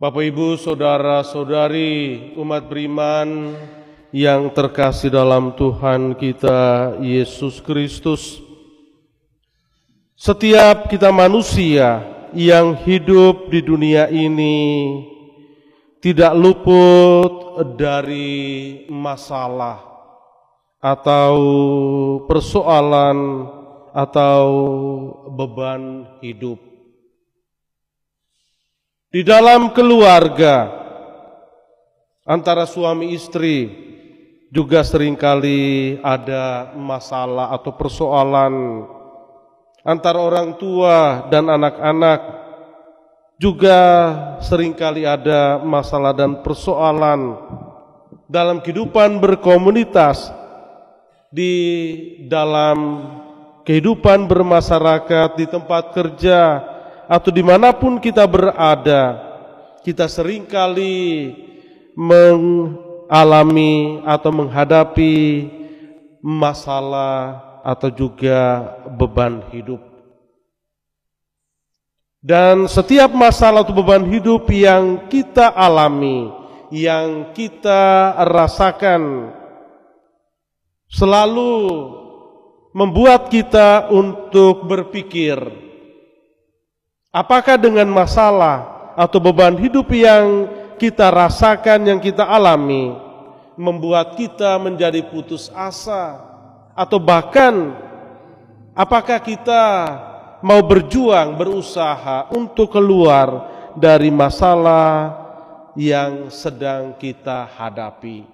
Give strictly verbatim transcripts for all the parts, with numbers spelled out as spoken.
Bapak, Ibu, saudara-saudari, umat beriman yang terkasih dalam Tuhan kita Yesus Kristus. Setiap kita manusia yang hidup di dunia ini tidak luput dari masalah atau persoalan atau beban hidup. Di dalam keluarga antara suami istri juga seringkali ada masalah atau persoalan. Antara orang tua dan anak-anak juga seringkali ada masalah dan persoalan. Dalam kehidupan berkomunitas, di dalam kehidupan bermasyarakat, di tempat kerja, atau dimanapun kita berada, kita seringkali mengalami atau menghadapi masalah atau juga beban hidup. Dan setiap masalah atau beban hidup yang kita alami, yang kita rasakan, selalu membuat kita untuk berpikir, apakah dengan masalah atau beban hidup yang kita rasakan, yang kita alami, membuat kita menjadi putus asa, atau bahkan apakah kita mau berjuang, berusaha untuk keluar dari masalah yang sedang kita hadapi.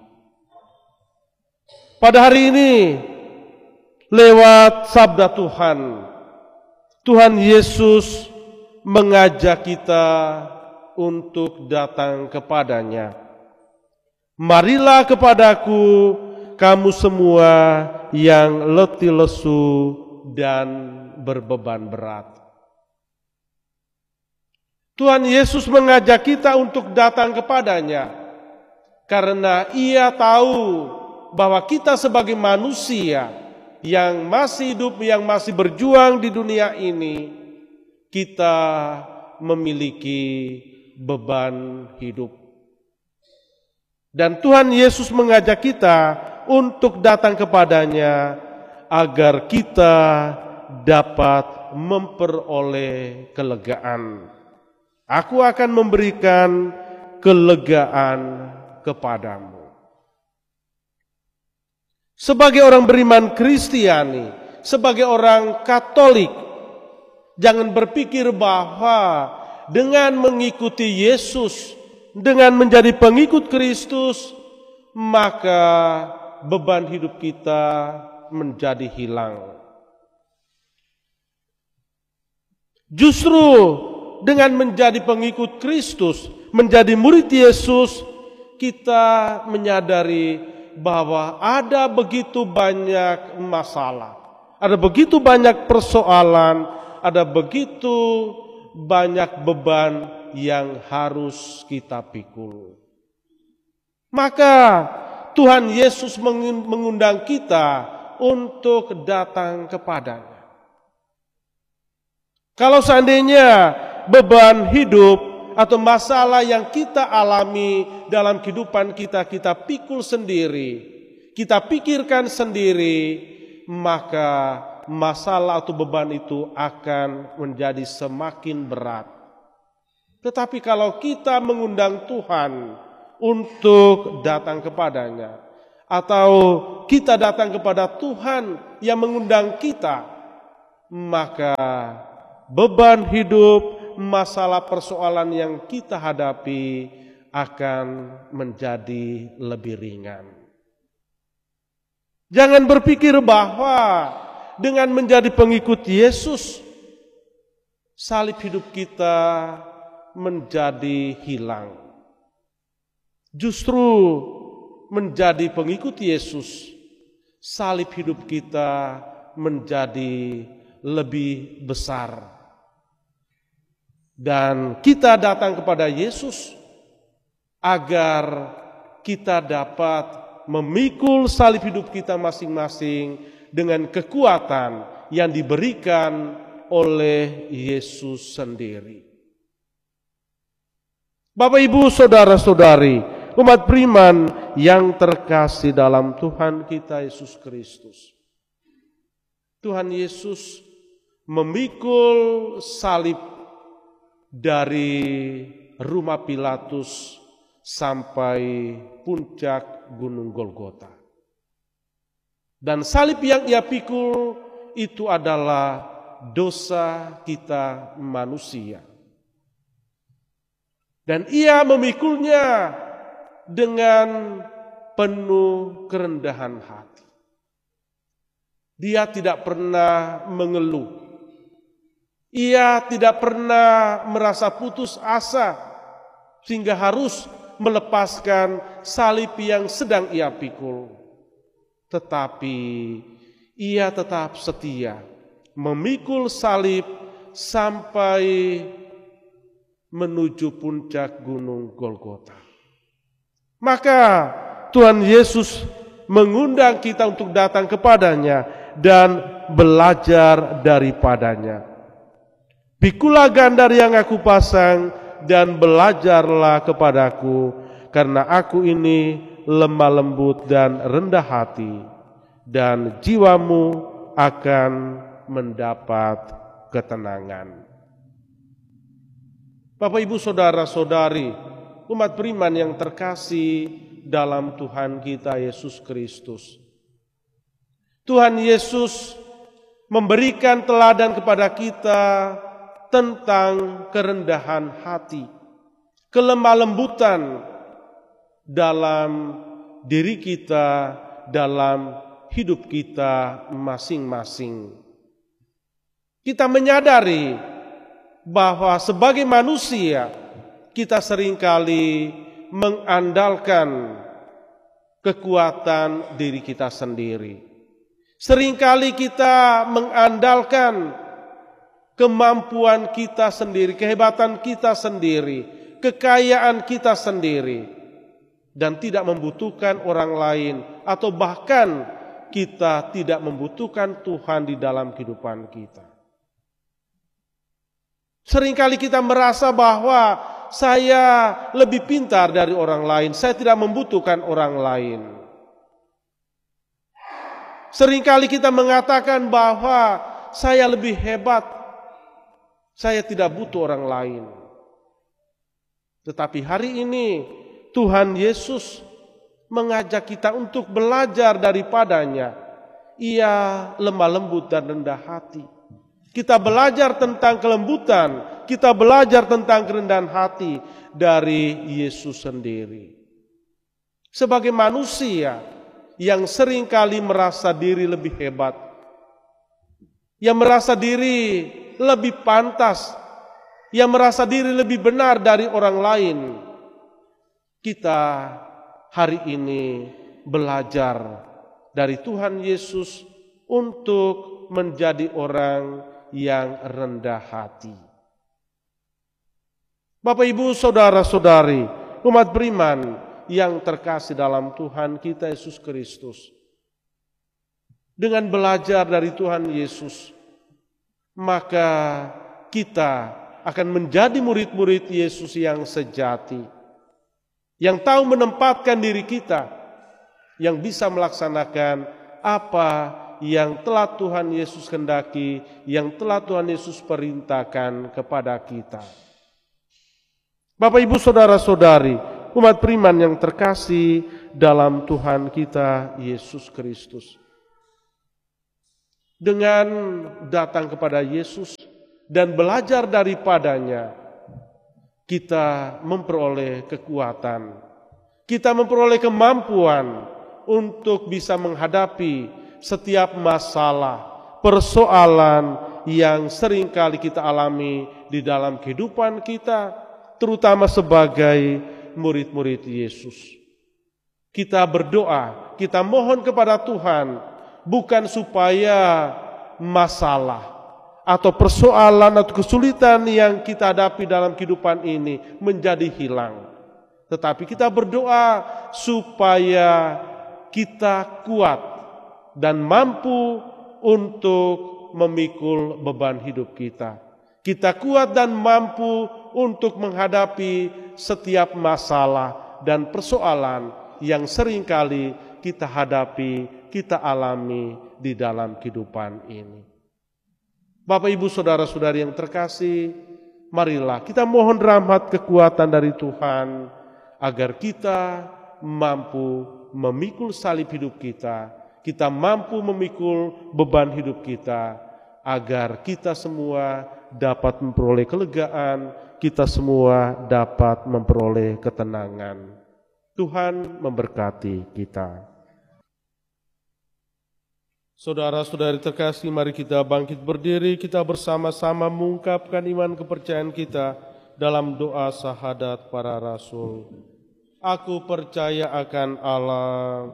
Pada hari ini, lewat sabda Tuhan, Tuhan Yesus mengajak kita untuk datang kepadanya. Marilah kepadaku kamu semua yang letih lesu dan berbeban berat. Tuhan Yesus mengajak kita untuk datang kepadanya karena Ia tahu bahwa kita sebagai manusia yang masih hidup, yang masih berjuang di dunia ini, kita memiliki beban hidup. Dan Tuhan Yesus mengajak kita untuk datang kepadanya agar kita dapat memperoleh kelegaan. Aku akan memberikan kelegaan kepadamu. Sebagai orang beriman Kristiani, sebagai orang Katolik, jangan berpikir bahwa dengan mengikuti Yesus, dengan menjadi pengikut Kristus, maka beban hidup kita menjadi hilang. Justru dengan menjadi pengikut Kristus, menjadi murid Yesus, kita menyadari bahwa ada begitu banyak masalah, ada begitu banyak persoalan, ada begitu banyak beban yang harus kita pikul. Maka Tuhan Yesus mengundang kita untuk datang kepadanya. Kalau seandainya beban hidup atau masalah yang kita alami dalam kehidupan kita, kita pikul sendiri, kita pikirkan sendiri, maka masalah atau beban itu akan menjadi semakin berat. Tetapi kalau kita mengundang Tuhan untuk datang kepadanya, atau kita datang kepada Tuhan yang mengundang kita, maka beban hidup, masalah persoalan yang kita hadapi akan menjadi lebih ringan. Jangan berpikir bahwa dengan menjadi pengikut Yesus, salib hidup kita menjadi hilang. Justru menjadi pengikut Yesus, salib hidup kita menjadi lebih besar. Dan kita datang kepada Yesus agar kita dapat memikul salib hidup kita masing-masing dengan kekuatan yang diberikan oleh Yesus sendiri. Bapak, Ibu, saudara-saudari, umat beriman yang terkasih dalam Tuhan kita Yesus Kristus. Tuhan Yesus memikul salib dari rumah Pilatus sampai puncak Gunung Golgota. Dan salib yang ia pikul itu adalah dosa kita manusia. Dan ia memikulnya dengan penuh kerendahan hati. Dia tidak pernah mengeluh. Ia tidak pernah merasa putus asa sehingga harus melepaskan salib yang sedang ia pikul. Tetapi ia tetap setia memikul salib sampai menuju puncak Gunung Golgota. Maka Tuhan Yesus mengundang kita untuk datang kepadanya dan belajar daripadanya. Pikulah gandar yang aku pasang dan belajarlah kepadaku, karena aku ini lemah lembut dan rendah hati, dan jiwamu akan mendapat ketenangan. Bapak, Ibu, saudara-saudari, umat beriman yang terkasih dalam Tuhan kita Yesus Kristus. Tuhan Yesus memberikan teladan kepada kita tentang kerendahan hati, kelemah lembutan dalam diri kita, dalam hidup kita masing-masing. Kita menyadari bahwa sebagai manusia kita seringkali mengandalkan kekuatan diri kita sendiri. Seringkali kita mengandalkan kemampuan kita sendiri, kehebatan kita sendiri, kekayaan kita sendiri, dan tidak membutuhkan orang lain, atau bahkan kita tidak membutuhkan Tuhan di dalam kehidupan kita. Seringkali kita merasa bahwa saya lebih pintar dari orang lain, saya tidak membutuhkan orang lain. Seringkali kita mengatakan bahwa saya lebih hebat, saya tidak butuh orang lain. Tetapi hari ini Tuhan Yesus mengajak kita untuk belajar daripadanya. Ia lemah lembut dan rendah hati. Kita belajar tentang kelembutan, kita belajar tentang kerendahan hati dari Yesus sendiri. Sebagai manusia yang seringkali merasa diri lebih hebat, yang merasa diri lebih pantas, yang merasa diri lebih benar dari orang lain, kita hari ini belajar dari Tuhan Yesus untuk menjadi orang yang rendah hati. Bapak, Ibu, saudara-saudari, umat beriman yang terkasih dalam Tuhan kita Yesus Kristus. Dengan belajar dari Tuhan Yesus, maka kita akan menjadi murid-murid Yesus yang sejati, yang tahu menempatkan diri kita, yang bisa melaksanakan apa yang telah Tuhan Yesus kehendaki, yang telah Tuhan Yesus perintahkan kepada kita. Bapak, Ibu, saudara-saudari, umat beriman yang terkasih dalam Tuhan kita Yesus Kristus. Dengan datang kepada Yesus dan belajar daripadanya, kita memperoleh kekuatan, kita memperoleh kemampuan untuk bisa menghadapi setiap masalah, persoalan yang seringkali kita alami di dalam kehidupan kita, terutama sebagai murid-murid Yesus. Kita berdoa, kita mohon kepada Tuhan, bukan supaya masalah atau persoalan atau kesulitan yang kita hadapi dalam kehidupan ini menjadi hilang, tetapi kita berdoa supaya kita kuat dan mampu untuk memikul beban hidup kita. Kita kuat dan mampu untuk menghadapi setiap masalah dan persoalan yang seringkali kita hadapi, kita alami di dalam kehidupan ini. Bapak, Ibu, Saudara-saudari yang terkasih, marilah kita mohon rahmat kekuatan dari Tuhan agar kita mampu memikul salib hidup kita, kita mampu memikul beban hidup kita, agar kita semua dapat memperoleh kelegaan, kita semua dapat memperoleh ketenangan. Tuhan memberkati kita. Saudara-saudari terkasih, mari kita bangkit berdiri, kita bersama-sama mengungkapkan iman kepercayaan kita dalam doa syahadat para rasul. Aku percaya akan Allah,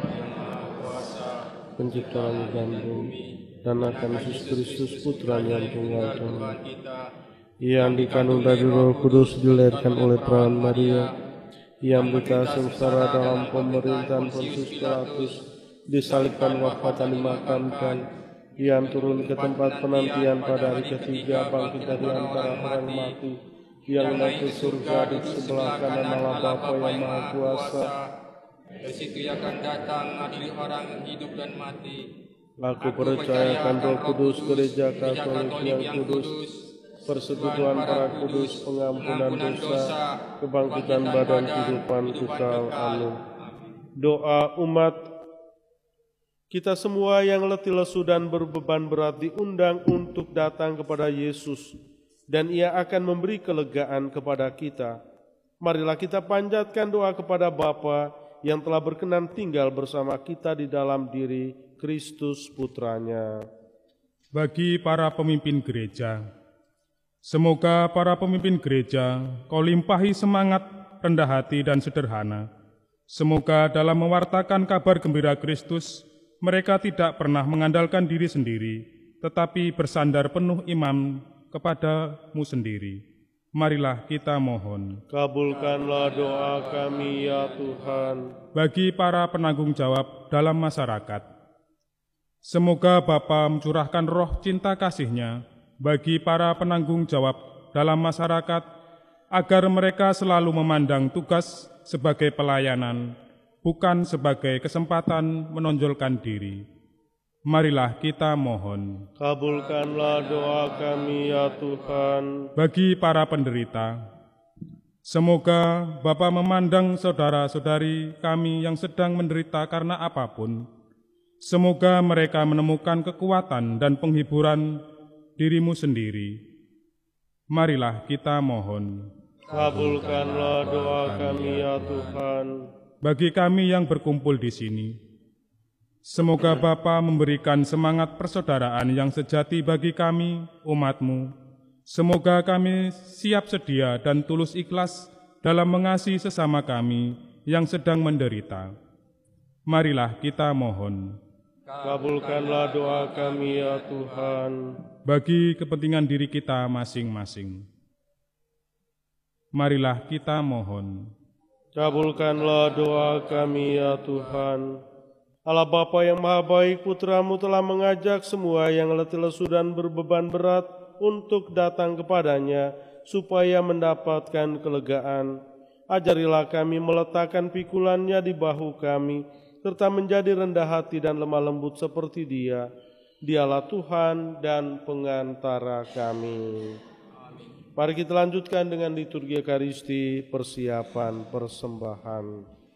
pencipta langit dan bumi, dan akan Yesus Kristus Putra-Nya yang tunggal Tuhan, yang dikandung dari Roh Kudus, dilahirkan oleh perawan Maria, yang menderita sengsara dalam pemerintahan Pontius Pilatus, disalibkan, wafat dan dimakamkan, yang turun ke tempat penantian pada hari ketiga, bangkit dari antara orang mati, yang naik ke surga di sebelah kanan Allah Bapa yang Maha Kuasa. Dari situ ia akan datang mengadili orang hidup dan mati. Aku percaya akan Roh Kudus, gereja Katolik yang kudus, persekutuan para kudus, pengampunan dosa, kebangkitan badan kehidupan kekal. Amin. Doa umat kita semua yang letih lesu dan berbeban berat diundang untuk datang kepada Yesus, dan Ia akan memberi kelegaan kepada kita. Marilah kita panjatkan doa kepada Bapa yang telah berkenan tinggal bersama kita di dalam diri Kristus Putranya. Bagi para pemimpin gereja, semoga para pemimpin gereja Kau limpahi semangat, rendah hati, dan sederhana. Semoga dalam mewartakan kabar gembira Kristus, mereka tidak pernah mengandalkan diri sendiri, tetapi bersandar penuh iman kepada-Mu sendiri. Marilah kita mohon. Kabulkanlah doa kami ya Tuhan. Bagi para penanggung jawab dalam masyarakat, semoga Bapa mencurahkan roh cinta kasih-Nya bagi para penanggung jawab dalam masyarakat, agar mereka selalu memandang tugas sebagai pelayanan, bukan sebagai kesempatan menonjolkan diri. Marilah kita mohon. Kabulkanlah doa kami ya Tuhan. Bagi para penderita, semoga Bapa memandang saudara-saudari kami yang sedang menderita karena apapun. Semoga mereka menemukan kekuatan dan penghiburan diri-Mu sendiri. Marilah kita mohon. Kabulkanlah doa kami ya Tuhan. Bagi kami yang berkumpul di sini, semoga Bapa memberikan semangat persaudaraan yang sejati bagi kami, umat-Mu. Semoga kami siap sedia dan tulus ikhlas dalam mengasihi sesama kami yang sedang menderita. Marilah kita mohon. Kabulkanlah doa kami ya Tuhan. Bagi kepentingan diri kita masing-masing, marilah kita mohon. Kabulkanlah doa kami ya Tuhan. Allah Bapa yang Maha Baik, Putra-Mu telah mengajak semua yang letih lesu dan berbeban berat untuk datang kepadanya, supaya mendapatkan kelegaan. Ajarilah kami meletakkan pikulannya di bahu kami, serta menjadi rendah hati dan lemah lembut seperti Dia. Dialah Tuhan dan pengantara kami. Mari kita lanjutkan dengan liturgi Ekaristi, persiapan persembahan.